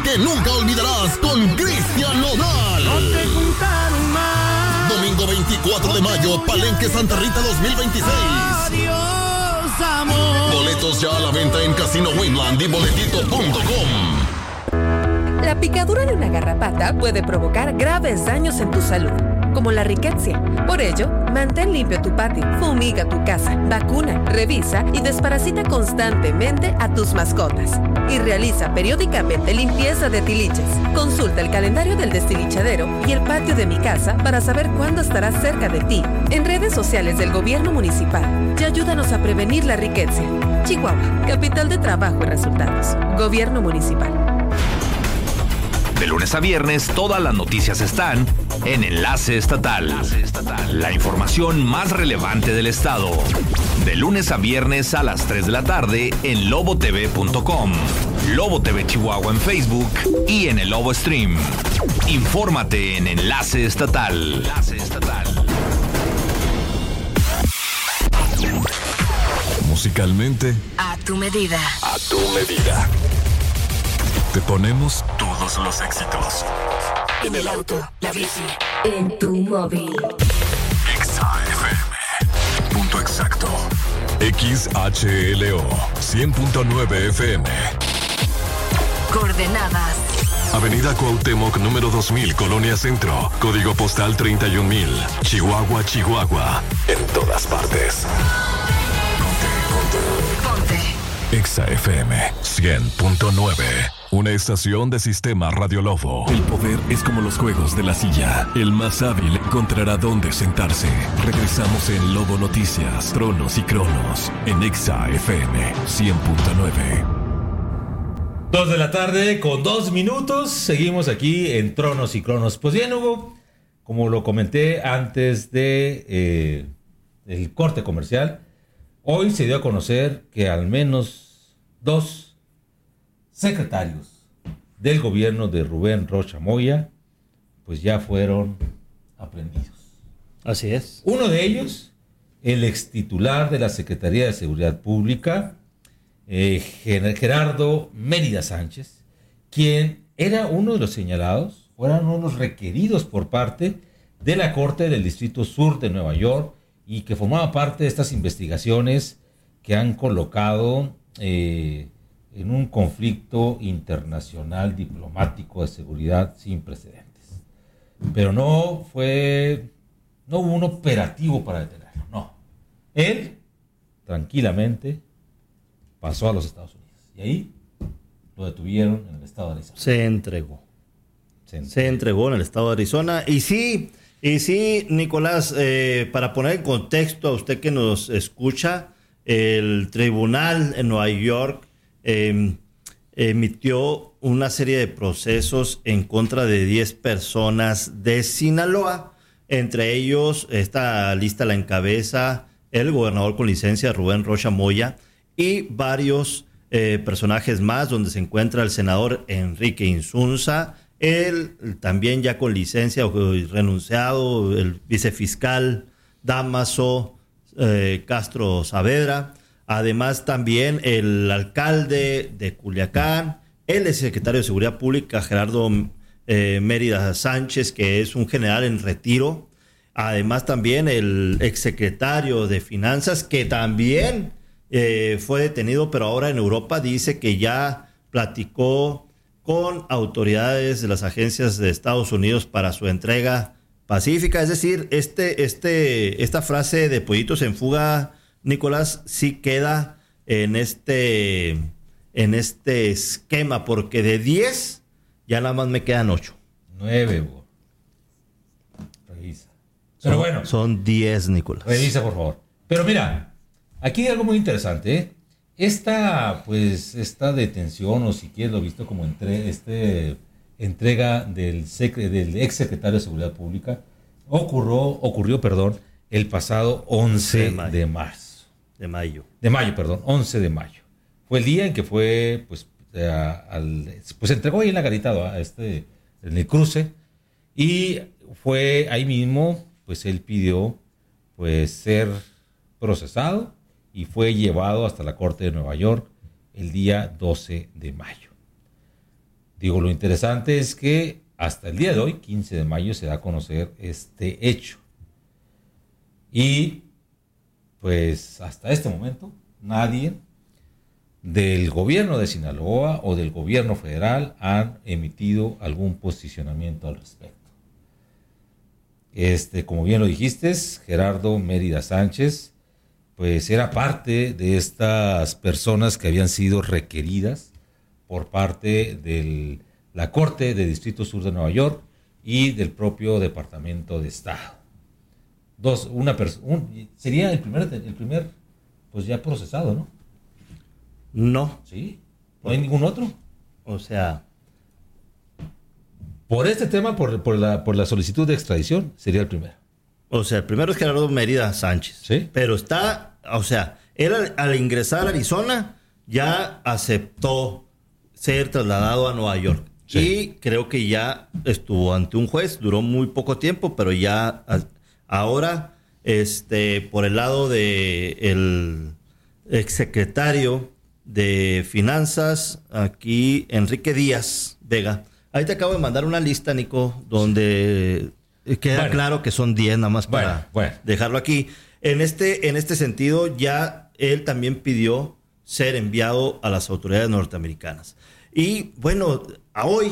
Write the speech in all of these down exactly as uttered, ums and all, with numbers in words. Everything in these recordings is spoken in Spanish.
que nunca olvidarás con Cristian Nodal. No te juntaron más. Domingo veinticuatro de mayo, Palenque Santa Rita dos mil veintiséis. Adiós, amor. Boletos ya a la venta en Casino Winland y boletito punto com. La picadura de una garrapata puede provocar graves daños en tu salud, como la riqueza. Por ello, mantén limpio tu patio, fumiga tu casa, vacuna, revisa y desparasita constantemente a tus mascotas. Y realiza periódicamente limpieza de tiliches. Consulta el calendario del destilichadero y el patio de mi casa para saber cuándo estará cerca de ti. En redes sociales del gobierno municipal y ayúdanos a prevenir la riqueza. Chihuahua, capital de trabajo y resultados. Gobierno municipal. De lunes a viernes, todas las noticias están en Enlace Estatal. La información más relevante del estado. De lunes a viernes a las tres de la tarde en lobo t v punto com, Lobo T V Chihuahua en Facebook y en el Lobo Stream. Infórmate en Enlace Estatal. Enlace Estatal. Musicalmente, a tu medida. A tu medida. Te ponemos todos los éxitos. En el auto, la bici, en tu móvil. Exa F M. Punto exacto. X H L O cien punto nueve F M. Coordenadas. Avenida Cuauhtémoc número dos mil, Colonia Centro. Código postal treinta y un mil. Chihuahua, Chihuahua. En todas partes. Ponte, ponte. Ponte. Exa F M cien punto nueve. Una estación de Sistema Radio Lobo. El poder es como los juegos de la silla. El más hábil encontrará dónde sentarse. Regresamos en Lobo Noticias, Tronos y Cronos. En Exa F M cien punto nueve. Dos de la tarde con dos minutos. Seguimos aquí en Tronos y Cronos. Pues bien, Hugo, como lo comenté antes de eh, el corte comercial, hoy se dio a conocer que al menos dos secretarios del gobierno de Rubén Rocha Moya pues ya fueron aprendidos. Así es. Uno de ellos, el ex titular de la Secretaría de Seguridad Pública, eh, Gerardo Mérida Sánchez, quien era uno de los señalados, o eran uno de los requeridos por parte de la Corte del Distrito Sur de Nueva York y que formaba parte de estas investigaciones que han colocado eh, en un conflicto internacional diplomático de seguridad sin precedentes. Pero no fue, no hubo un operativo para detenerlo, no. Él, tranquilamente, pasó a los Estados Unidos. Y ahí lo detuvieron en el estado de Arizona. Se entregó. Se entregó, Se entregó en el estado de Arizona. Y sí, y sí, Nicolás, eh, para poner en contexto a usted que nos escucha, el tribunal en Nueva York Eh, emitió una serie de procesos en contra de diez personas de Sinaloa. Entre ellos, esta lista la encabeza el gobernador con licencia Rubén Rocha Moya y varios eh, personajes más, donde se encuentra el senador Enrique Insunza, él también ya con licencia o renunciado, el vicefiscal Damaso eh, Castro Saavedra. Además, también el alcalde de Culiacán, el secretario de Seguridad Pública, Gerardo eh, Mérida Sánchez, que es un general en retiro. Además, también el exsecretario de Finanzas, que también eh, fue detenido, pero ahora en Europa dice que ya platicó con autoridades de las agencias de Estados Unidos para su entrega pacífica. Es decir, este, este, esta frase de pollitos en fuga, Nicolás, sí queda en este, en este esquema, porque de diez ya nada más me quedan ocho. nueve, Hugo. Revisa. Pero son, bueno. Son diez, Nicolás. Revisa, por favor. Pero mira, aquí hay algo muy interesante, ¿eh? Esta, pues, esta detención, o si quieres lo visto como entre, este, entrega del, secre, del ex secretario de Seguridad Pública, ocurrió, ocurrió, perdón, el pasado once de marzo. De mayo. De mayo, perdón, once de mayo. Fue el día en que fue, pues, a, al, pues entregó ahí en la garita, a este, en el cruce, y fue ahí mismo, pues él pidió, pues, ser procesado y fue llevado hasta la Corte de Nueva York el día doce de mayo. Digo, lo interesante es que hasta el día de hoy, quince de mayo, se da a conocer este hecho. Y pues hasta este momento nadie del gobierno de Sinaloa o del gobierno federal han emitido algún posicionamiento al respecto. Este, como bien lo dijiste, Gerardo Mérida Sánchez, pues era parte de estas personas que habían sido requeridas por parte de la Corte de Distrito Sur de Nueva York y del propio Departamento de Estado. Dos, una persona, sería el primer, el primer, pues ya procesado, ¿no? No. Sí, no hay ningún otro. O sea, por este tema, por, por, la, por la solicitud de extradición, sería el primero. O sea, el primero es Gerardo Mérida Sánchez. Sí. Pero está, o sea, él al, al ingresar a Arizona ya aceptó ser trasladado a Nueva York. Sí. Y creo que ya estuvo ante un juez, duró muy poco tiempo, pero ya a, ahora, este, por el lado de el exsecretario de Finanzas, aquí Enrique Díaz Vega. Ahí te acabo de mandar una lista, Nico, donde queda bueno, claro que son diez nada más para bueno, bueno. dejarlo aquí. En este, en este sentido, ya él también pidió ser enviado a las autoridades norteamericanas. Y bueno, a hoy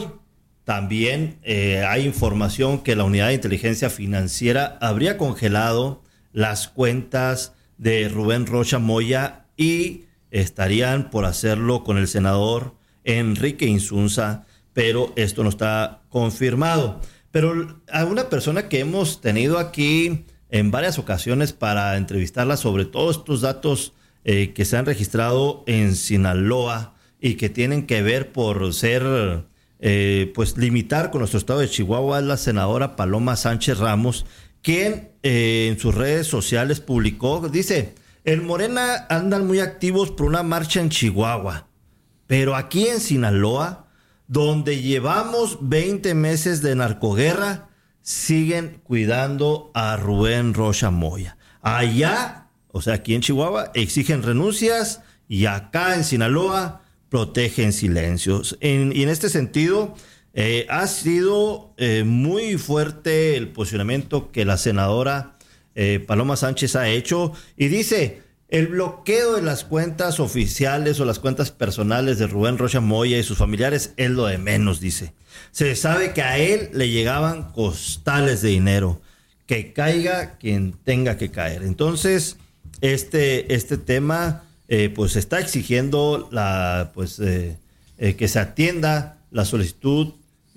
también eh, hay información que la Unidad de Inteligencia Financiera habría congelado las cuentas de Rubén Rocha Moya y estarían por hacerlo con el senador Enrique Insunza, pero esto no está confirmado. Pero a una persona que hemos tenido aquí en varias ocasiones para entrevistarla sobre todos estos datos eh, que se han registrado en Sinaloa y que tienen que ver por ser, eh, pues limitar con nuestro estado de Chihuahua, es la senadora Paloma Sánchez Ramos, quien eh, en sus redes sociales publicó, dice: en Morena andan muy activos por una marcha en Chihuahua, pero aquí en Sinaloa, donde llevamos veinte meses de narcoguerra, siguen cuidando a Rubén Rocha Moya. Allá, o sea, aquí en Chihuahua, exigen renuncias y acá en Sinaloa protegen silencios. En, y en este sentido, eh, ha sido eh, muy fuerte el posicionamiento que la senadora Eh, Paloma Sánchez ha hecho y dice: el bloqueo de las cuentas oficiales o las cuentas personales de Rubén Rocha Moya y sus familiares es lo de menos, dice. Se sabe que a él le llegaban costales de dinero, que caiga quien tenga que caer. Entonces, este, este tema eh, pues está exigiendo la, pues, eh, eh, que se atienda la solicitud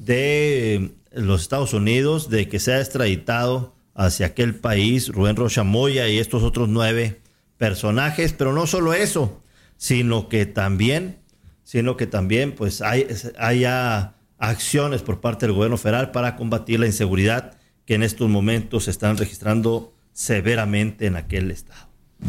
de eh, los Estados Unidos de que sea extraditado hacia aquel país Rubén Rocha Moya y estos otros nueve personajes, pero no solo eso, sino que también, sino que también pues hay, haya acciones por parte del gobierno federal para combatir la inseguridad que en estos momentos se están registrando severamente en aquel estado.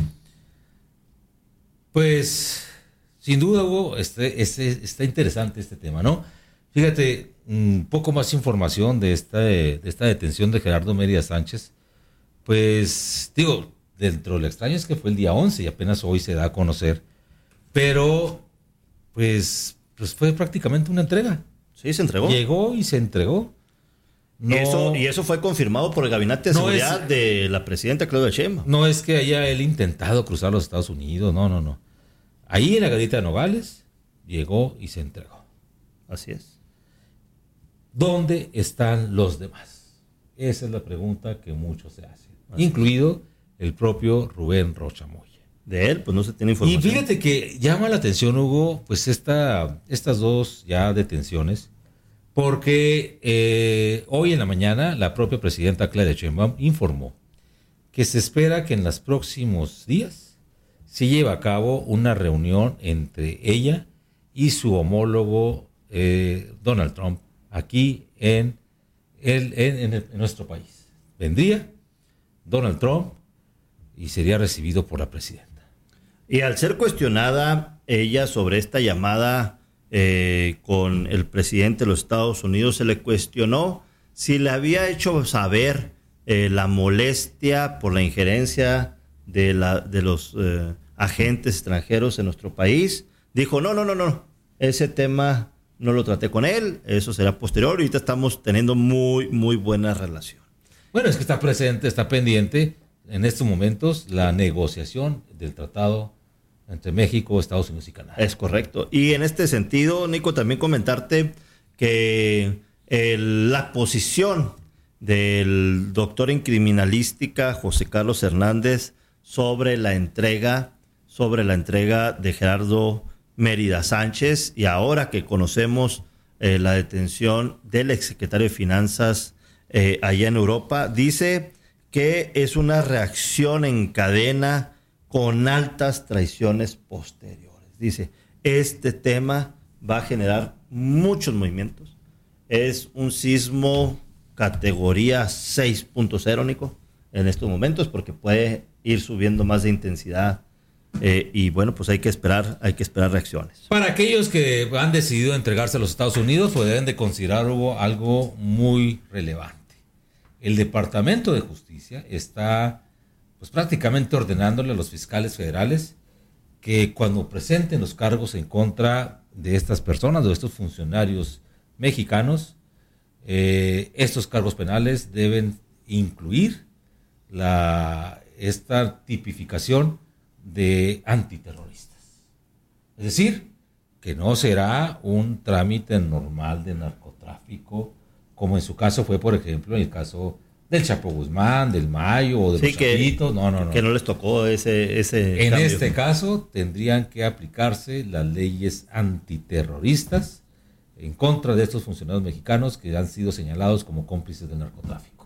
Pues sin duda, Hugo, este, este, está interesante este tema, ¿no? Fíjate, un poco más información de esta, de esta detención de Gerardo Mérida Sánchez. Pues, digo, dentro de lo extraño es que fue el día once y apenas hoy se da a conocer. Pero, pues, pues fue prácticamente una entrega. Sí, se entregó. Llegó y se entregó. No, y, eso, y eso fue confirmado por el Gabinete de no Seguridad es, de la presidenta Claudia Sheinbaum. No es que haya él intentado cruzar los Estados Unidos, no, no, no. Ahí en la Garita de Nogales llegó y se entregó. Así es. ¿Dónde están los demás? Esa es la pregunta que muchos se hacen, así incluido el propio Rubén Rocha Moya. De él, pues no se tiene información. Y fíjate que llama la atención, Hugo, pues esta, estas dos ya detenciones, porque eh, hoy en la mañana la propia presidenta Claudia Sheinbaum informó que se espera que en los próximos días se lleve a cabo una reunión entre ella y su homólogo eh, Donald Trump aquí en, el, en, en, el, en nuestro país. Vendría Donald Trump y sería recibido por la presidenta. Y al ser cuestionada ella sobre esta llamada eh, con el presidente de los Estados Unidos, se le cuestionó si le había hecho saber eh, la molestia por la injerencia de, la, de los eh, agentes extranjeros en nuestro país. Dijo, no, no, no, no, ese tema no lo traté con él, eso será posterior. Ahorita estamos teniendo muy, muy buena relación. Bueno, es que está presente, está pendiente en estos momentos la negociación del tratado entre México, Estados Unidos y Canadá. Es correcto. Y en este sentido, Nico, también comentarte que el, la posición del doctor en criminalística José Carlos Hernández sobre la entrega, sobre la entrega de Gerardo Mérida Sánchez, y ahora que conocemos eh, la detención del exsecretario de Finanzas eh, allá en Europa, dice que es una reacción en cadena con altas traiciones posteriores. Dice, este tema va a generar muchos movimientos. Es un sismo categoría seis punto cero, Nico, en estos momentos, porque puede ir subiendo más de intensidad. Eh, y bueno, pues hay que esperar, hay que esperar reacciones. Para aquellos que han decidido entregarse a los Estados Unidos, pues deben de considerar hubo algo muy relevante. El Departamento de Justicia está pues prácticamente ordenándole a los fiscales federales que cuando presenten los cargos en contra de estas personas, de estos funcionarios mexicanos, eh, estos cargos penales deben incluir la, esta tipificación de antiterroristas. Es decir, que no será un trámite normal de narcotráfico, como en su caso fue, por ejemplo, en el caso del Chapo Guzmán, del Mayo o de sí, los que, Chapitos. No, no, no. Que no les tocó ese, ese En cambio. este caso tendrían que aplicarse las leyes antiterroristas en contra de estos funcionarios mexicanos que han sido señalados como cómplices del narcotráfico.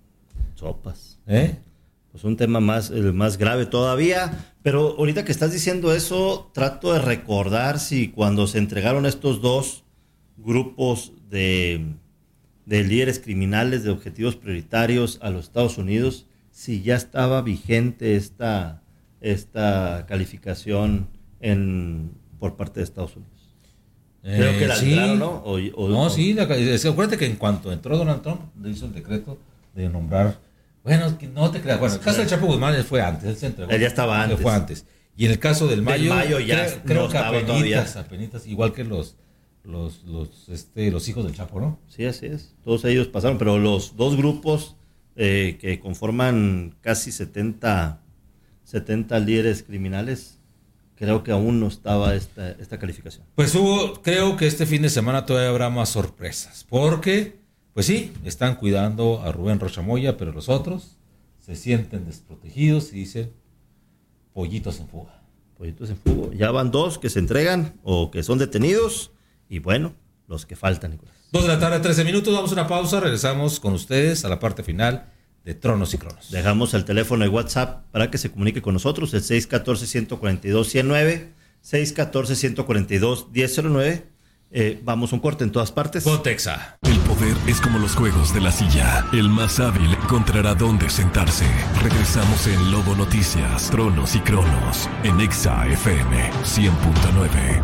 Sopas. ¿Eh? Pues un tema más, eh, más grave todavía. Pero ahorita que estás diciendo eso, trato de recordar si cuando se entregaron estos dos grupos de... de líderes criminales de objetivos prioritarios a los Estados Unidos, si ya estaba vigente esta, esta calificación en, por parte de Estados Unidos. Creo Eh, que la sí. entraron, ¿no? O, o, no, o, sí. La, es, acuérdate que en cuanto entró Donald Trump, le hizo el decreto de nombrar... Bueno, que no te creas. Bueno, el caso del Chapo Guzmán él fue antes. Él se entregó. Él ya estaba antes. Fue antes. Y en el caso del Mayo... Del Mayo ya creo, creo no que estaba apenitas, todavía. apenitas, igual que los... Los, los, este, los hijos del Chapo, ¿no? Sí, así es. Todos ellos pasaron, pero los dos grupos eh, que conforman casi setenta, setenta líderes criminales, creo que aún no estaba esta, esta calificación. Pues hubo, creo que este fin de semana todavía habrá más sorpresas, porque, pues sí, están cuidando a Rubén Rocha Moya, pero los otros se sienten desprotegidos y dicen pollitos en fuga. Pollitos en fuga. Ya van dos que se entregan o que son detenidos. Y bueno, los que faltan, Nicolás. Dos de la tarde, trece minutos, damos una pausa, regresamos con ustedes a la parte final de Tronos y Cronos. Dejamos el teléfono de WhatsApp para que se comunique con nosotros, el seis uno cuatro, uno cuatro dos, uno cero nueve, seis uno cuatro, uno cuatro dos, uno cero nueve. Eh, vamos a un corte en todas partes. Pontexa. El poder es como los juegos de la silla. El más hábil encontrará dónde sentarse. Regresamos en Lobo Noticias, Tronos y Cronos, en Exa F M cien punto nueve.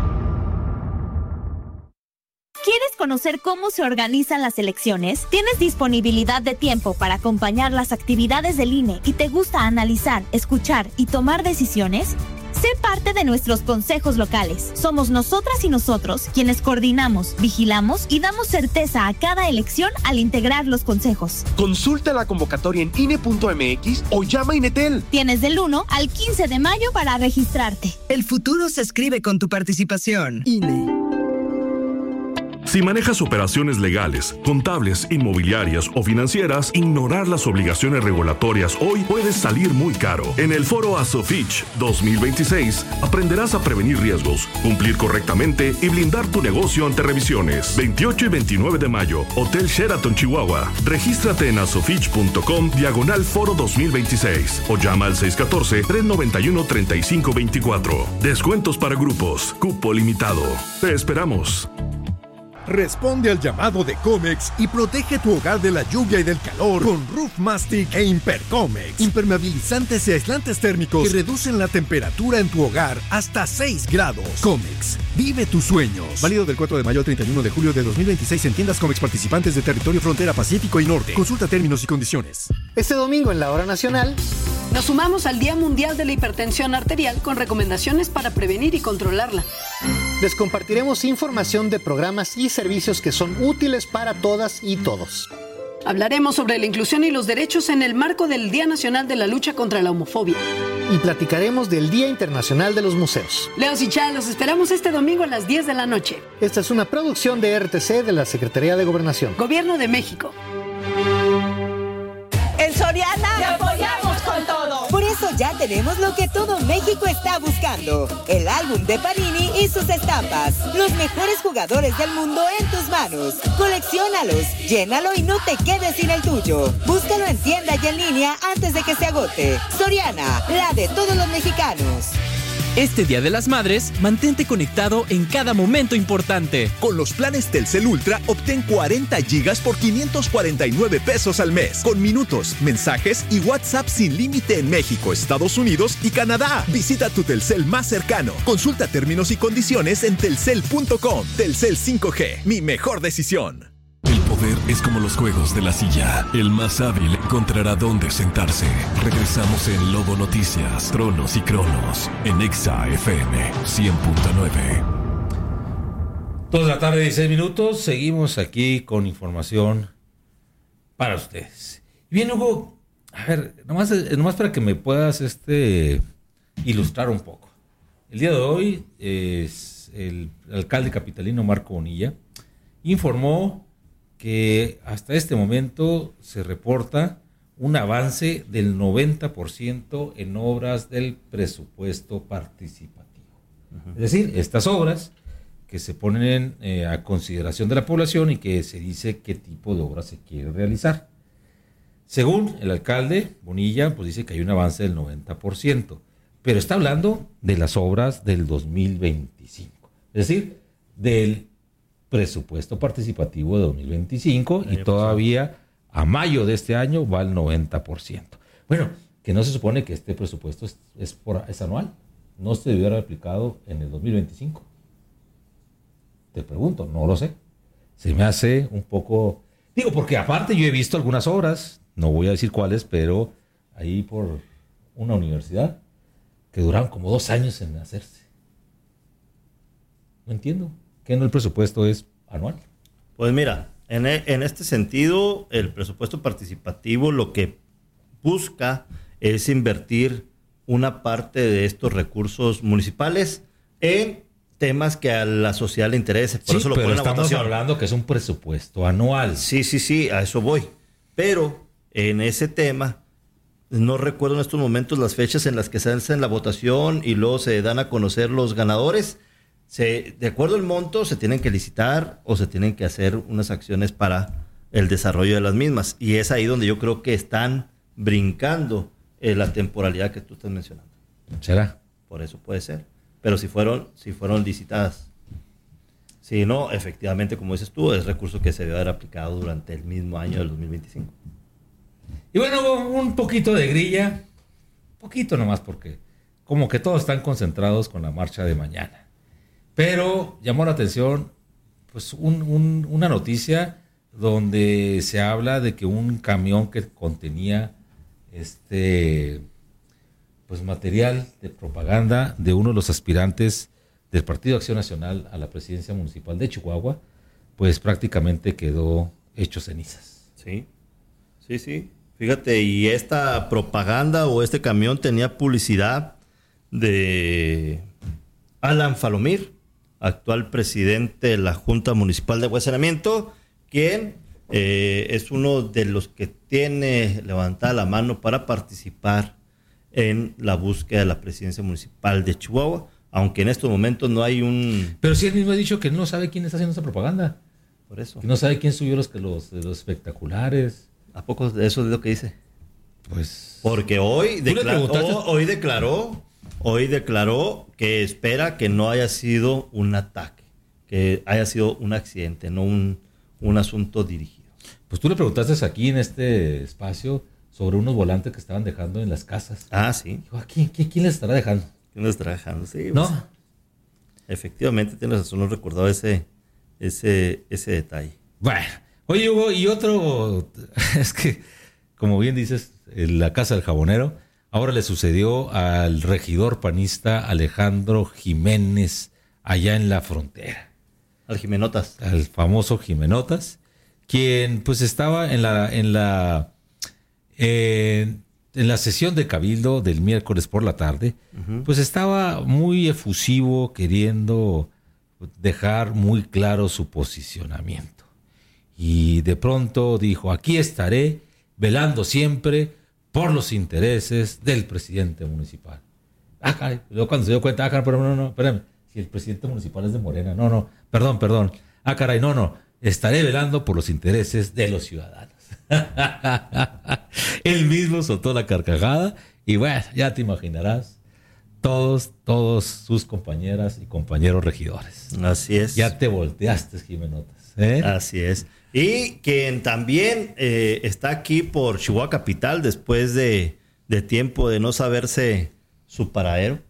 ¿Quieres conocer cómo se organizan las elecciones? ¿Tienes disponibilidad de tiempo para acompañar las actividades del I N E y te gusta analizar, escuchar y tomar decisiones? Sé parte de nuestros consejos locales. Somos nosotras y nosotros quienes coordinamos, vigilamos y damos certeza a cada elección al integrar los consejos. Consulta la convocatoria en I N E punto M X o llama a INETEL. Tienes del uno al quince de mayo para registrarte. El futuro se escribe con tu participación. I N E. Si manejas operaciones legales, contables, inmobiliarias o financieras, ignorar las obligaciones regulatorias hoy puede salir muy caro. En el foro ASOFICH dos mil veintiséis aprenderás a prevenir riesgos, cumplir correctamente y blindar tu negocio ante revisiones. veintiocho y veintinueve de mayo, Hotel Sheraton, Chihuahua. Regístrate en asofich punto com diagonal foro dos mil veintiséis o llama al seis uno cuatro, tres nueve uno, tres cinco dos cuatro. Descuentos para grupos, cupo limitado. Te esperamos. Responde al llamado de Comex y protege tu hogar de la lluvia y del calor con Roof Mastic e Impercomex. Impermeabilizantes y aislantes térmicos que reducen la temperatura en tu hogar hasta seis grados. Comex, vive tus sueños. Válido del cuatro de mayo al treinta y uno de julio de dos mil veintiséis en tiendas Comex participantes de territorio frontera Pacífico y Norte. Consulta términos y condiciones. Este domingo en la Hora Nacional nos sumamos al Día Mundial de la Hipertensión Arterial con recomendaciones para prevenir y controlarla. Les compartiremos información de programas y servicios que son útiles para todas y todos. Hablaremos sobre la inclusión y los derechos en el marco del Día Nacional de la Lucha contra la Homofobia. Y platicaremos del Día Internacional de los Museos. Leos y Chá, los esperamos este domingo a las diez de la noche. Esta es una producción de R T C de la Secretaría de Gobernación. Gobierno de México. En Soriana te apoyamos con todo. Por eso ya tenemos lo que todo México está buscando: el álbum de Panini y sus estampas. Los mejores jugadores del mundo en tus manos. Colecciónalos, llénalo y no te quedes sin el tuyo. Búscalo en tienda y en línea antes de que se agote. Soriana, la de todos los mexicanos. Este Día de las Madres, mantente conectado en cada momento importante. Con los planes Telcel Ultra, obtén cuarenta gigas por quinientos cuarenta y nueve pesos al mes. Con minutos, mensajes y WhatsApp sin límite en México, Estados Unidos y Canadá. Visita tu Telcel más cercano. Consulta términos y condiciones en telcel punto com. Telcel cinco G, mi mejor decisión. El poder es como los juegos de la silla. El más hábil encontrará dónde sentarse. Regresamos en Lobo Noticias, Tronos y Cronos, en Exa F M cien punto nueve. Dos de la tarde, dieciséis minutos. Seguimos aquí con información para ustedes. Bien, Hugo, a ver, nomás, nomás para que me puedas este, ilustrar un poco. El día de hoy, es el alcalde capitalino Marco Bonilla informó que hasta este momento se reporta un avance del noventa por ciento en obras del presupuesto participativo. Uh-huh. Es decir, estas obras que se ponen eh, a consideración de la población y que se dice qué tipo de obras se quiere realizar. Según el alcalde Bonilla, pues dice que hay un avance del noventa por ciento, pero está hablando de las obras del dos mil veinticinco, es decir, del presupuesto participativo de dos mil veinticinco, y todavía a mayo de este año va al noventa por ciento. Bueno, que no se supone que este presupuesto es, es, por, es anual, no se debió haber aplicado en el dos mil veinticinco. Te pregunto, no lo sé. Se me hace un poco, digo, porque aparte yo he visto algunas obras, no voy a decir cuáles, pero ahí por una universidad que duraron como dos años en hacerse. No entiendo. ¿Que no el presupuesto es anual? Pues mira, en, en este sentido, el presupuesto participativo lo que busca es invertir una parte de estos recursos municipales en temas que a la sociedad le interese. Por sí, eso lo pero ponen a estamos votación. hablando que es un presupuesto anual. Sí, sí, sí, a eso voy. Pero en ese tema, no recuerdo en estos momentos las fechas en las que se hace la votación y luego se dan a conocer los ganadores. Se, de acuerdo al monto, se tienen que licitar o se tienen que hacer unas acciones para el desarrollo de las mismas. Y es ahí donde yo creo que están brincando eh, la temporalidad que tú estás mencionando. ¿Será? Por eso puede ser. Pero si fueron, si fueron licitadas. Si no, efectivamente, como dices tú, es recurso que se debe haber aplicado durante el mismo año del dos mil veinticinco. Y bueno, un poquito de grilla, poquito nomás, porque como que todos están concentrados con la marcha de mañana. Pero llamó la atención pues un, un, una noticia donde se habla de que un camión que contenía este pues material de propaganda de uno de los aspirantes del Partido Acción Nacional a la presidencia municipal de Chihuahua, pues prácticamente quedó hecho cenizas. Sí, sí, sí. Fíjate, y esta propaganda o este camión tenía publicidad de Alan Falomir, actual presidente de la Junta Municipal de Agua y Saneamiento, quien eh, es uno de los que tiene levantada la mano para participar en la búsqueda de la presidencia municipal de Chihuahua, aunque en estos momentos no hay un... Pero sí, él mismo ha dicho que no sabe quién está haciendo esa propaganda. Por eso. Que no sabe quién subió los, los, los espectaculares. ¿A poco eso es lo que dice? Pues... Porque hoy declaró, hoy declaró, hoy declaró que espera que no haya sido un ataque, que haya sido un accidente, no un, un asunto dirigido. Pues tú le preguntaste aquí en este espacio sobre unos volantes que estaban dejando en las casas. Ah, sí. Dijo, ¿quién, quién, ¿quién les estará dejando? ¿Quién les estará dejando? Sí. ¿No? Pues, efectivamente, tienes razón, no recordaba ese, ese, ese detalle. Bueno, oye, Hugo, y otro, es que, como bien dices, en la Casa del Jabonero, ahora le sucedió al regidor panista Alejandro Jiménez allá en la frontera. Al Jimenotas. Al famoso Jimenotas, quien pues estaba en la en la eh, en la sesión de Cabildo del miércoles por la tarde, uh-huh. pues estaba muy efusivo, queriendo dejar muy claro su posicionamiento. Y de pronto dijo: aquí estaré velando siempre por los intereses del presidente municipal. Ah, caray. Luego cuando se dio cuenta, ah, caray, pero no, no, espérame. Si el presidente municipal es de Morena. No, no, perdón, perdón. Ah, caray, no, no. Estaré velando por los intereses de los ciudadanos. Él mismo soltó la carcajada y bueno, ya te imaginarás. Todos, todos sus compañeras y compañeros regidores. Así es. Ya te volteaste, Jimenotas. ¿eh? Así es. Y quien también eh, está aquí por Chihuahua Capital después de, de tiempo de no saberse su paradero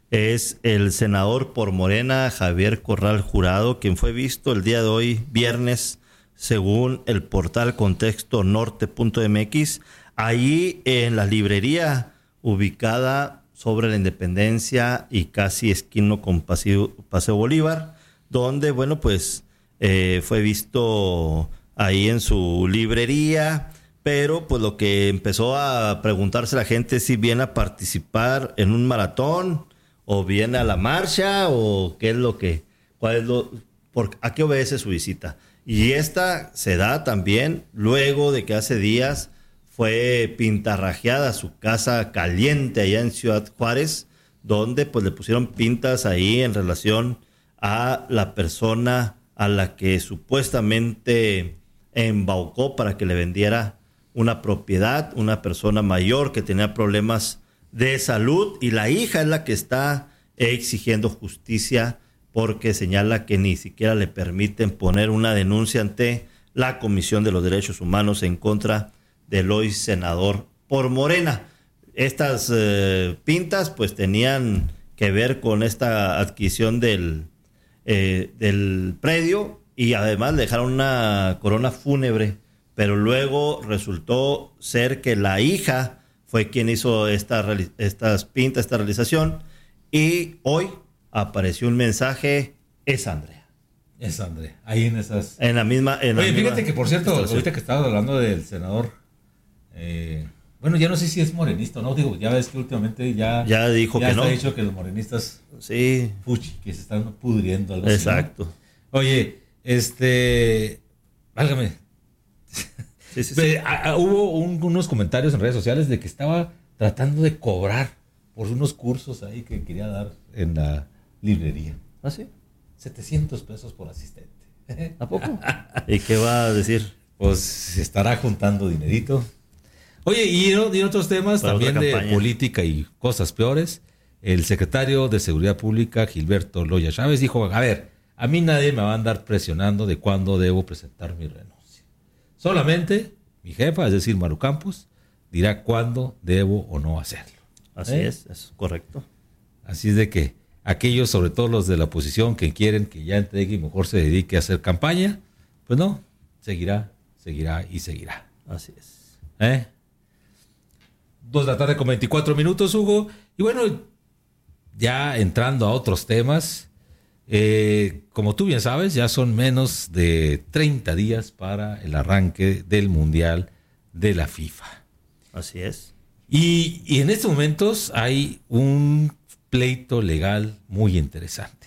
es el senador por Morena, Javier Corral Jurado, quien fue visto el día de hoy, viernes, según el portal contexto norte punto m x, allí en la librería ubicada sobre la Independencia y casi esquino con Paseo, Paseo Bolívar, donde, bueno, pues eh, fue visto ahí en su librería, pero pues lo que empezó a preguntarse la gente es si viene a participar en un maratón o viene a la marcha o qué es lo que, cuál es lo, por, a qué obedece su visita. Y esta se da también luego de que hace días fue pintarrajeada su casa caliente allá en Ciudad Juárez, donde pues le pusieron pintas ahí en relación a la persona a la que supuestamente embaucó para que le vendiera una propiedad, una persona mayor que tenía problemas de salud, y la hija es la que está exigiendo justicia porque señala que ni siquiera le permiten poner una denuncia ante la Comisión de los Derechos Humanos en contra del hoy senador por Morena. Estas eh, pintas pues tenían que ver con esta adquisición del, eh, del predio, y además le dejaron una corona fúnebre, pero luego resultó ser que la hija fue quien hizo esta, estas pintas, esta realización, y hoy apareció un mensaje: es Andrea. Es Andrea, ahí en esas... En la misma... En Oye, la fíjate misma que, por cierto, ahorita que estabas hablando del senador, eh, bueno, ya no sé si es morenista o no, digo, ya ves que últimamente ya... Ya dijo ya que no. Ya ha dicho que los morenistas... Sí. Fuchi, que se están pudriendo algo Exacto. así, ¿no? Oye, este... Válgame. Sí, sí, sí. A, a, hubo un, unos comentarios en redes sociales de que estaba tratando de cobrar por unos cursos ahí que quería dar en la librería. ¿Ah, sí? setecientos pesos por asistente. ¿A poco? ¿Y qué va a decir? Pues estará juntando dinerito. Oye, y en otros temas para también de política y cosas peores, el secretario de Seguridad Pública, Gilberto Loya Chávez, dijo: a ver, a mí nadie me va a andar presionando de cuándo debo presentar mi renuncia. Solamente mi jefa, es decir, Maru Campos, dirá cuándo debo o no hacerlo. Así ¿Eh? es, es correcto. Así es de que aquellos, sobre todo los de la oposición, que quieren que ya entregue y mejor se dedique a hacer campaña, pues no, seguirá, seguirá y seguirá. Así es. ¿Eh? Dos de la tarde con veinticuatro minutos, Hugo. Y bueno, ya entrando a otros temas, eh, como tú bien sabes, ya son menos de treinta días para el arranque del Mundial de la FIFA. Así es. Y, y en estos momentos hay un pleito legal muy interesante.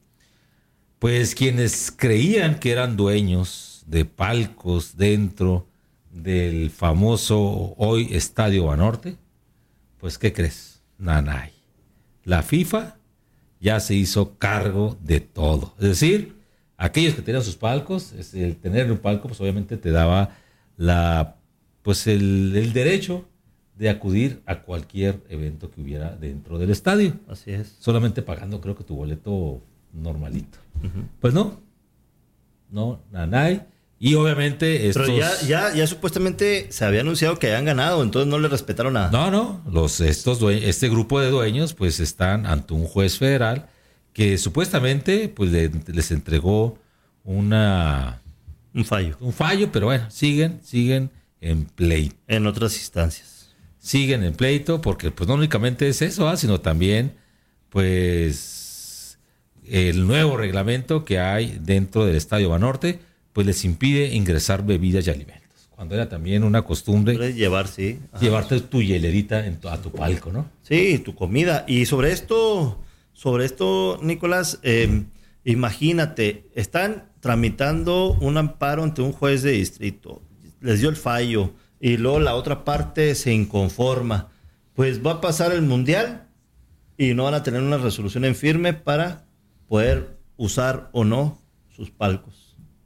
Pues quienes creían que eran dueños de palcos dentro del famoso hoy Estadio Banorte, pues ¿qué crees? Nanay. La FIFA ya se hizo cargo de todo. Es decir, aquellos que tenían sus palcos, el tener un palco pues obviamente te daba la, pues el, el derecho de acudir a cualquier evento que hubiera dentro del estadio. Así es. Solamente pagando, creo que tu boleto normalito. Uh-huh. Pues no. No, nanay. Y obviamente estos... Pero ya, ya, ya supuestamente se había anunciado que habían ganado, entonces no le respetaron nada. No, no. Los, estos due- este grupo de dueños pues están ante un juez federal que supuestamente pues le, les entregó una... Un fallo. Un fallo, pero bueno, siguen, siguen en pleito. En otras instancias. Siguen en pleito porque pues no únicamente es eso, ¿eh? Sino también pues el nuevo reglamento que hay dentro del Estadio Banorte, pues les impide ingresar bebidas y alimentos. Cuando era también una costumbre Puedes llevar, sí. Ajá. llevarte tu hielerita en tu, a tu palco, ¿no? Sí, tu comida. Y sobre esto, sobre esto, Nicolás, eh, imagínate, están tramitando un amparo ante un juez de distrito. Les dio el fallo y luego la otra parte se inconforma. Pues va a pasar el Mundial y no van a tener una resolución en firme para poder usar o no sus palcos.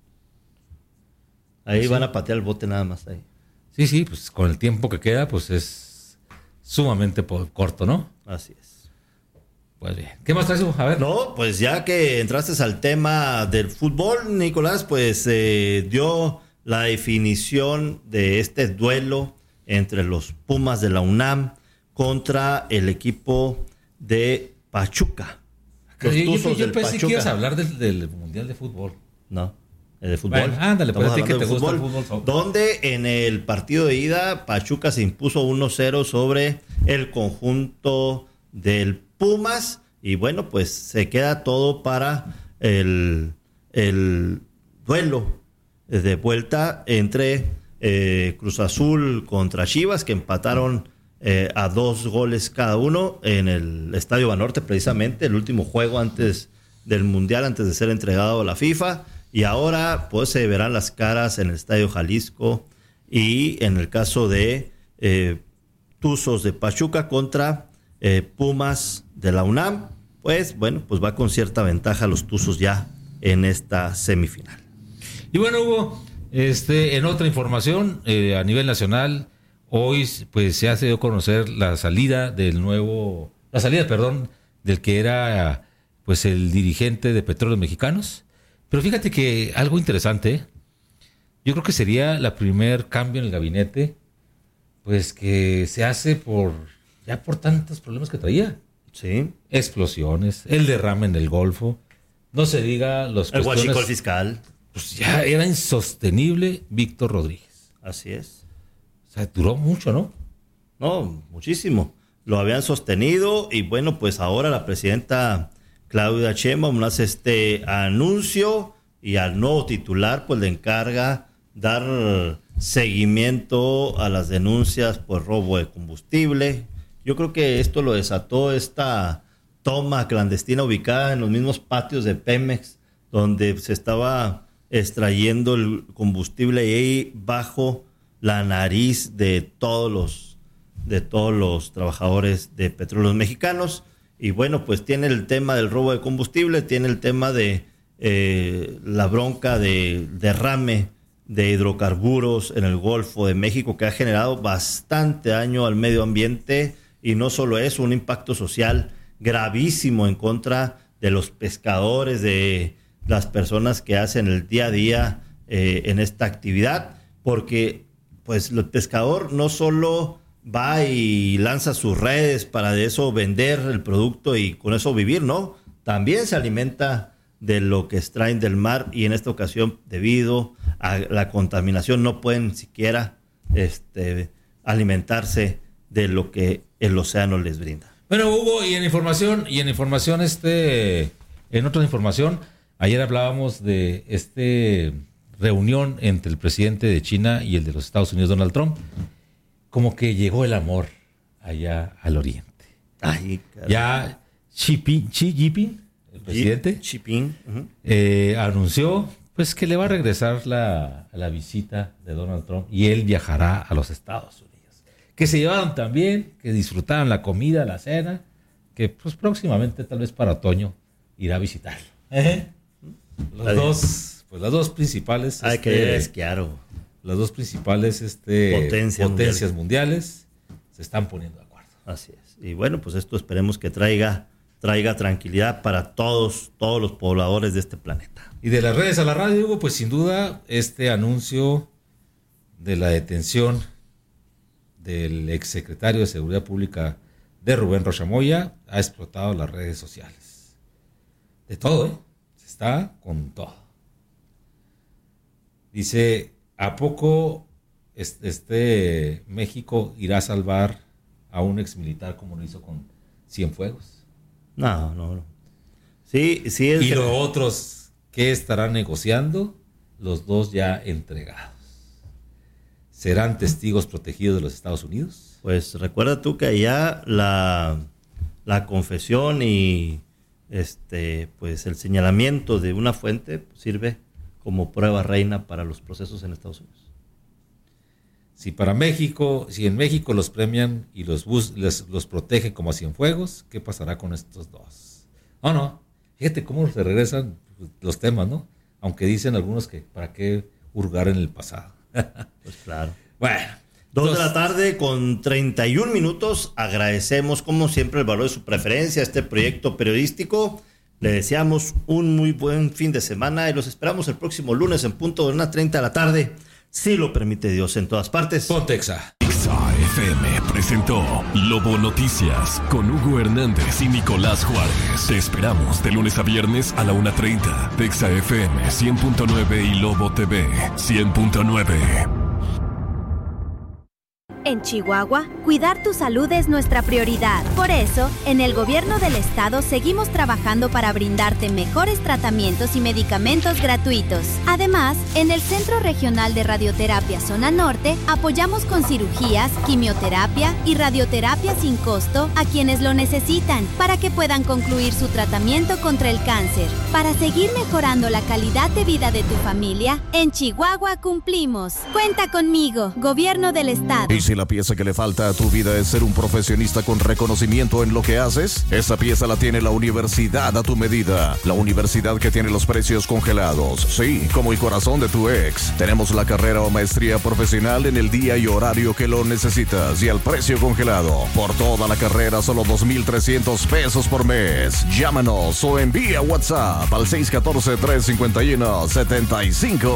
Ahí sí. Van a patear el bote nada más ahí. Sí, sí, pues con el tiempo que queda, pues es sumamente corto, ¿no? Así es. Pues bien. ¿Qué más traes? A ver. No, pues ya que entraste al tema del fútbol, Nicolás, pues eh, dio la definición de este duelo entre los Pumas de la UNAM contra el equipo de Pachuca. Yo, yo, yo pensé Pachuca. que ibas a hablar del, del Mundial de Fútbol. No. De fútbol. Bueno, ándale, pues a ti que te gusta el fútbol. Donde en el partido de ida Pachuca se impuso uno cero sobre el conjunto del Pumas y bueno, pues se queda todo para el, el duelo de vuelta entre eh, Cruz Azul contra Chivas, que empataron eh, a dos goles cada uno en el Estadio Banorte, precisamente el último juego antes del Mundial, antes de ser entregado a la FIFA. Y ahora pues se verán las caras en el Estadio Jalisco y en el caso de eh, Tuzos de Pachuca contra eh, Pumas de la UNAM, pues bueno, pues va con cierta ventaja los Tuzos ya en esta semifinal. Y bueno, Hugo, este, en otra información eh, a nivel nacional, hoy pues se ha dado a conocer la salida del nuevo, la salida, perdón, del que era pues el dirigente de Petróleos Mexicanos. Pero fíjate que algo interesante, yo creo que sería la primer cambio en el gabinete, pues que se hace por ya por tantos problemas que traía. Sí. Explosiones, el derrame en el Golfo, no se diga los el huachicol fiscal. Pues ya era insostenible Víctor Rodríguez. Así es. O sea, duró mucho, ¿no? No, muchísimo. Lo habían sostenido y bueno, pues ahora la presidenta Claudia Sheinbaum hace este anuncio y al nuevo titular pues le encarga dar seguimiento a las denuncias por robo de combustible. Yo creo que esto lo desató esta toma clandestina ubicada en los mismos patios de Pemex, donde se estaba extrayendo el combustible ahí bajo la nariz de todos los, de todos los trabajadores de Petróleos Mexicanos. Y bueno, pues tiene el tema del robo de combustible, tiene el tema de eh, la bronca de derrame de hidrocarburos en el Golfo de México, que ha generado bastante daño al medio ambiente y no solo eso, un impacto social gravísimo en contra de los pescadores, de las personas que hacen el día a día eh, en esta actividad, porque pues el pescador no solo va y lanza sus redes para de eso vender el producto y con eso vivir, ¿no? También se alimenta de lo que extraen del mar y en esta ocasión, debido a la contaminación, no pueden siquiera este, alimentarse de lo que el océano les brinda. Bueno, Hugo, y en información, y en información, este, en otra información, ayer hablábamos de este reunión entre el presidente de China y el de los Estados Unidos, Donald Trump. Como que llegó el amor allá al oriente. Ay, ya Xi, Ping, Xi Jinping, el presidente, Xi Jinping, uh-huh. eh, anunció pues que le va a regresar la, la visita de Donald Trump y él viajará a los Estados Unidos. Que se llevaron también, que disfrutaron la comida, la cena, que pues próximamente, tal vez para otoño, irá a visitarlo. ¿Eh? Los dos, pues las dos principales. Ay, este, que es claro. Las dos principales este, potencias, potencias mundiales. mundiales se están poniendo de acuerdo. Así es. Y bueno, pues esto esperemos que traiga, traiga tranquilidad para todos, todos los pobladores de este planeta. Y de las redes a la radio, Hugo, pues sin duda este anuncio de la detención del exsecretario de Seguridad Pública de Rubén Rocha Moya ha explotado las redes sociales. De todo, ¿eh? Se está con todo. Dice, ¿a poco este México irá a salvar a un exmilitar como lo hizo con Cienfuegos? No, no, no. Sí, sí. Es y que... los otros que estarán negociando, los dos ya entregados. ¿Serán testigos protegidos de los Estados Unidos? Pues recuerda tú que allá la, la confesión y este pues el señalamiento de una fuente sirve como prueba reina para los procesos en Estados Unidos. Si para México, si en México los premian y los, bus, les, los protegen como a Cienfuegos, ¿qué pasará con estos dos? Oh, no, fíjate cómo se regresan los temas, ¿no? Aunque dicen algunos que para qué hurgar en el pasado. Pues claro. Bueno. Dos de la tarde con treinta y un minutos. Agradecemos como siempre el valor de su preferencia a este proyecto periodístico. Le deseamos un muy buen fin de semana y los esperamos el próximo lunes en punto de una treinta de la tarde. Si lo permite Dios, en todas partes. Pontexa. Exa F M presentó Lobo Noticias con Hugo Hernández y Nicolás Juárez. Te esperamos de lunes a viernes a la una treinta. Exa F M cien punto nueve y Lobo T V cien punto nueve. En Chihuahua, cuidar tu salud es nuestra prioridad. Por eso, en el gobierno del estado seguimos trabajando para brindarte mejores tratamientos y medicamentos gratuitos. Además, en el Centro Regional de Radioterapia Zona Norte, apoyamos con cirugías, quimioterapia y radioterapia sin costo a quienes lo necesitan para que puedan concluir su tratamiento contra el cáncer. Para seguir mejorando la calidad de vida de tu familia, en Chihuahua cumplimos. Cuenta conmigo, gobierno del estado. ¿Y si la pieza que le falta a tu vida es ser un profesionista con reconocimiento en lo que haces? Esa pieza la tiene la universidad a tu medida. La universidad que tiene los precios congelados. Sí, como el corazón de tu ex. Tenemos la carrera o maestría profesional en el día y horario que lo necesitas y al precio congelado. Por toda la carrera, solo dos mil trescientos pesos por mes. Llámanos o envía WhatsApp al seis uno cuatro, tres cinco uno, siete cinco